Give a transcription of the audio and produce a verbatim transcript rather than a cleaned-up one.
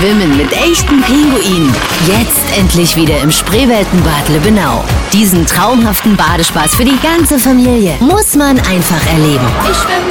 Schwimmen mit echten Pinguinen. Jetzt endlich wieder im Spreeweltenbad Lübbenau. Diesen traumhaften Badespaß für die ganze Familie muss man einfach erleben. Ich schwimme